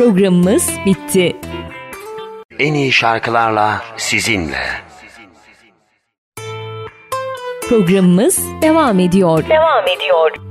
Programımız bitti. En iyi şarkılarla sizinle. Programımız devam ediyor. Devam ediyor.